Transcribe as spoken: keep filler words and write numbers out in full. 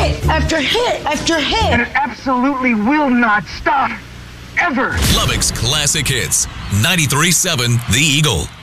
hit after hit after hit. And it absolutely will not stop. Ever. Lubbock's Classic Hits. ninety-three point seven The Eagle.